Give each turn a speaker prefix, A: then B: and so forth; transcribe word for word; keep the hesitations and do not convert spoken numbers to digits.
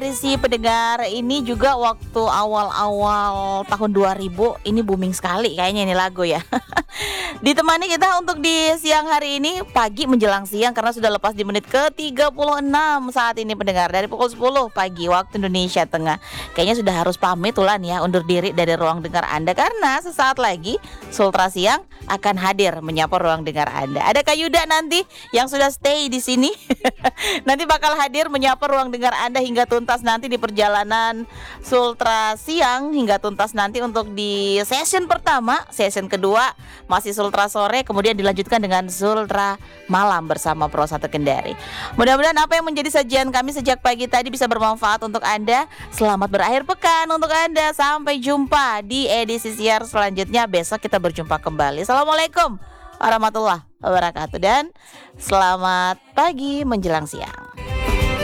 A: Risi pendengar ini juga waktu awal-awal tahun dua ribu ini booming sekali kayaknya ini lagu ya. Ditemani kita untuk di siang hari ini, pagi menjelang siang karena sudah lepas di menit ke tiga puluh enam saat ini pendengar, dari pukul sepuluh pagi waktu Indonesia Tengah. Kayaknya sudah harus pamit Ulan ya, undur diri dari ruang dengar Anda karena sesaat lagi Sultra Siang akan hadir menyapa ruang dengar Anda. Ada Kak Yuda nanti yang sudah stay di sini. Nanti bakal hadir menyapa ruang dengar Anda hingga tuntas nanti di perjalanan Sultra Siang, hingga tuntas nanti untuk di session pertama. Session kedua masih Sultra Sore, kemudian dilanjutkan dengan Sultra Malam bersama Pro satu Kendari. Mudah-mudahan apa yang menjadi sajian kami sejak pagi tadi bisa bermanfaat untuk Anda. Selamat berakhir pekan untuk Anda. Sampai jumpa di edisi siar selanjutnya. Besok kita berjumpa kembali. Assalamualaikum warahmatullahi wabarakatuh dan selamat pagi menjelang siang.